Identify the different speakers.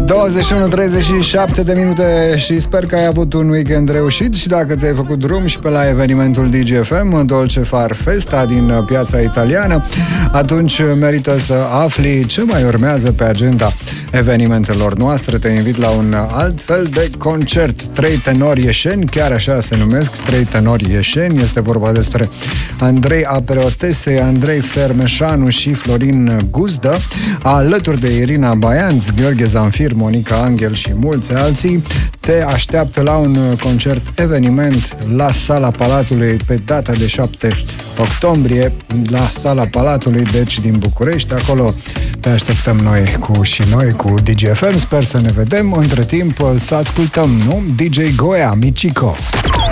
Speaker 1: 21:37 de minute și sper că ai avut un weekend reușit și dacă ți-ai făcut drum și pe la evenimentul DGFM Dolce Far Festa din piața italiană, atunci merită să afli ce mai urmează pe agenda evenimentelor noastre. Te invit la un alt fel de concert. 3 tenori ieșeni, chiar așa se numesc, 3 tenori ieșeni. Este vorba despre Andrei Apreotese, Andrei Fermeșanu și Florin Guzdă, alături de Irina Baianț, Gheorghe Zanfir, Monica Angel și mulți alții. Te așteaptă la un concert eveniment la Sala Palatului pe data de 7 octombrie, la Sala Palatului, deci din București. Acolo te așteptăm noi cu DGFM. Sper să ne vedem. Între timp să ascultăm, nu? DJ Goea, Michico.